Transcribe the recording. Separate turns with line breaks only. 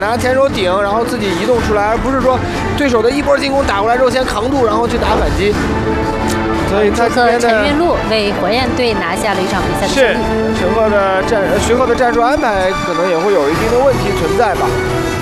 拿前手顶，然后自己移动出来，而不是说对手的一波进攻打过来之后先扛住，然后去打反击。所以他这边的
陈韵路为火焰队拿下了一场比赛的胜利。
徐鹤的战术安排可能也会有一定的问题存在吧。